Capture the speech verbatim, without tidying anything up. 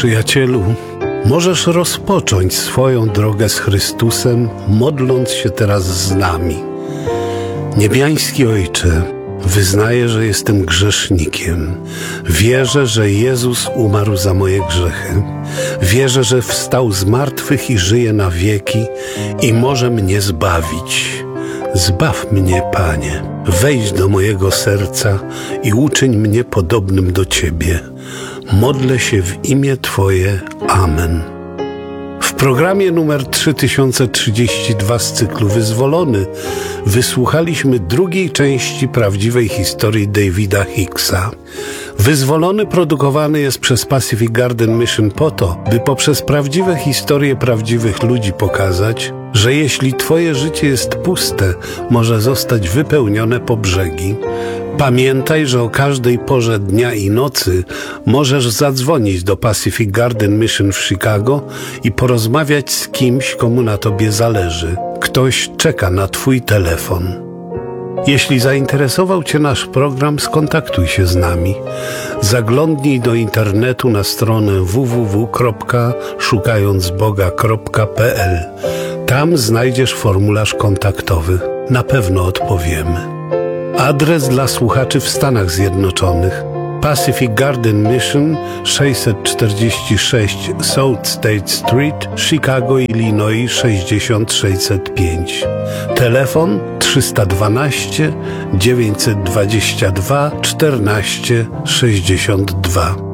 Przyjacielu, możesz rozpocząć swoją drogę z Chrystusem, modląc się teraz z nami. Niebiański Ojcze, wyznaję, że jestem grzesznikiem. Wierzę, że Jezus umarł za moje grzechy. Wierzę, że wstał z martwych i żyje na wieki i może mnie zbawić. Zbaw mnie, Panie. Wejdź do mojego serca i uczyń mnie podobnym do Ciebie. Modlę się w imię Twoje. Amen. W programie numer trzy tysiące trzydzieści dwa z cyklu Wyzwolony wysłuchaliśmy drugiej części prawdziwej historii Davida Hicksa. Wyzwolony produkowany jest przez Pacific Garden Mission po to, by poprzez prawdziwe historie prawdziwych ludzi pokazać, że jeśli Twoje życie jest puste, może zostać wypełnione po brzegi. Pamiętaj, że o każdej porze dnia i nocy możesz zadzwonić do Pacific Garden Mission w Chicago i porozmawiać z kimś, komu na Tobie zależy. Ktoś czeka na Twój telefon. Jeśli zainteresował Cię nasz program, skontaktuj się z nami. Zaglądnij do internetu na stronę w w w kropka szukając boga kropka p l. Tam znajdziesz formularz kontaktowy. Na pewno odpowiemy. Adres dla słuchaczy w Stanach Zjednoczonych: Pacific Garden Mission, sześćset czterdzieści sześć South State Street, Chicago, Illinois sześćdziesiąt sześćset pięć. Telefon trzysta dwanaście dziewięćset dwadzieścia dwa czternaście sześćdziesiąt dwa.